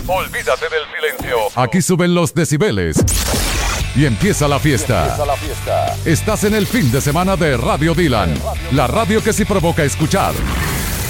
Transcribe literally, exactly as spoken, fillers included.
Olvídate del silencio. Aquí suben los decibeles. Y empieza la fiesta. Empieza la fiesta. Estás en el fin de semana de Radio Dylan. La radio que sí provoca escuchar.